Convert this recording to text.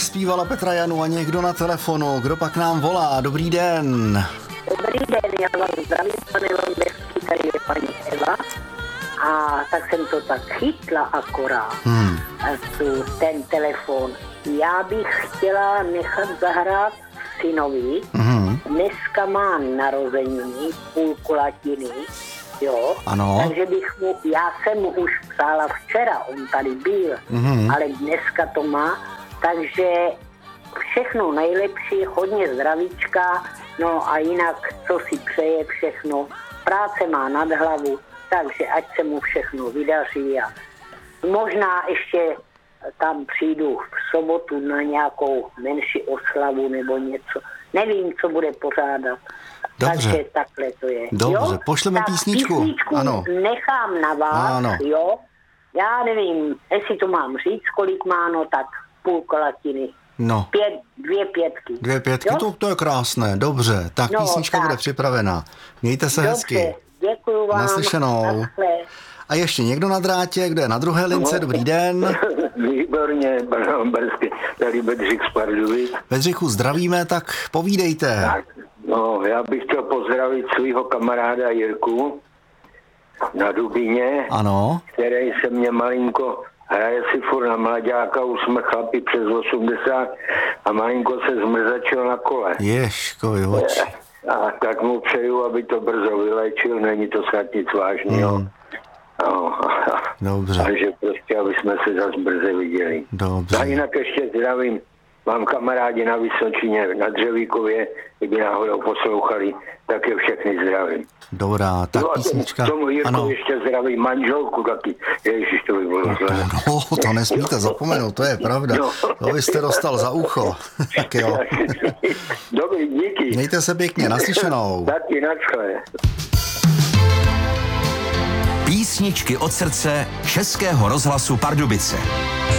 naspívala Petra Janu a někdo na telefonu. Kdo pak nám volá? Dobrý den. Dobrý den, já vás zdravím, pane Londeský, tady je paní Eva. A tak jsem to tak chytla akorát, ten telefon. Já bych chtěla nechat zahrát synovi. Dneska má narozeniny, půlku latiny, jo. Ano. Takže já jsem mu už psala včera, on tady byl, ale dneska to má, takže všechno nejlepší, hodně zdravíčka, no a jinak, co si přeje všechno, práce má nad hlavu, takže ať se mu všechno vydaří a možná ještě tam přijdu v sobotu na nějakou menší oslavu nebo něco. Nevím, co bude pořádat. Dobře. Takže takhle to je. Dobře, jo? pošleme písničku. Ano. Nechám na vás, ano. jo. Já nevím, jestli to mám říct, kolik má, no tak půlka latiny. No. 2 pětky. 2 pětky, to je krásné, dobře. Tak písnička bude připravena. Mějte se hezky. Děkuju vám. Naslyšenou. A ještě někdo na drátě, kdo je na druhé lince, dobrý den. Výborně, Brzky, tady Bedřich z Pardubic. Bedřichu, zdravíme, tak povídejte. Tak, no, já bych chtěl pozdravit svého kamaráda Jirku na Dubině, ano, který se mě malinko hraje si furt na mlaďáka, už jsme chlapi přes 80 a malinko se zmrzačil na kole. Ježkovi oči. A tak mu přeju, aby to brzo vylečil, není to snad nic vážného. No, dobře. Takže prostě, aby jsme se zase brzy viděli. Dobře. A jinak ještě zdravím. Mám kamarádi na Vysočině, na Dřevíkově, kdyby náhodou poslouchali, tak je všechny zdravím. Dobrá, tak no písnička. Tomu Jirku ano. ještě zdravím manželku taky. Ježiš, to by bylo zle. No, to nesmíte zapomenout, to je pravda. No. To byste dostal za ucho. Tak jo. Dobrý, díky. Mějte se pěkně, naslyšenou. Taky, naschle. Písničky od srdce Českého rozhlasu Pardubice.